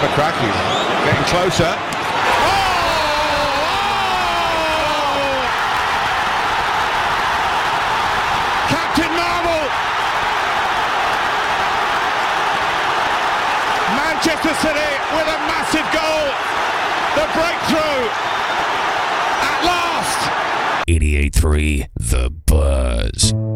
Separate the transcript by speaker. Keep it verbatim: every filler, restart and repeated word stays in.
Speaker 1: McCracken getting closer. Captain Marvel! Manchester City with a massive goal. The breakthrough at last.
Speaker 2: eighty-eight point three The Buzz.